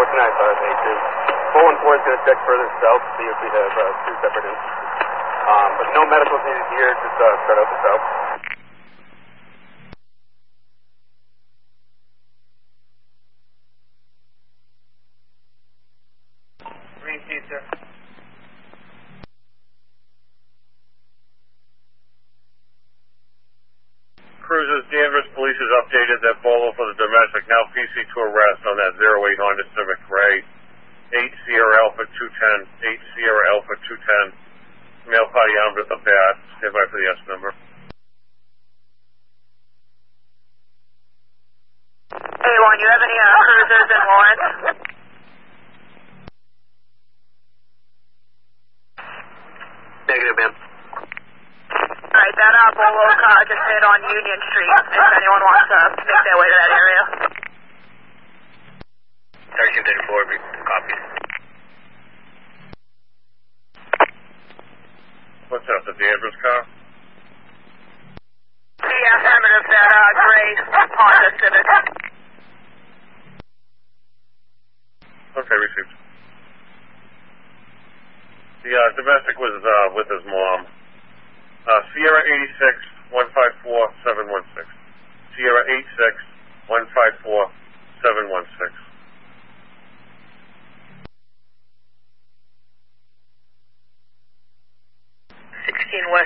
recognize RFA2. 414 is going to check further south, see if we have two separate instances. But no medicals needed here, just start out the south. Green Sea, sir. Cruisers, Danvers Police has updated that Volvo for the domestic, now PC to arrest on that 08 Honda Civic Gray, 8 Sierra Alpha 210, 8 Sierra Alpha 210, male party armed with a bat, stand by for the S number. A1, you have any cruisers in Lawrence? Negative, ma'am. Alright, that Volvo car just hit on Union Street, if anyone wants to make their way to that area. Section 34, copy. What's up, the Danvers car? Yeah, affirmative, that gray Honda Civic. Okay, received. The domestic was with his mom. Sierra 86 154 716. Sierra 86 154 716. 16 West.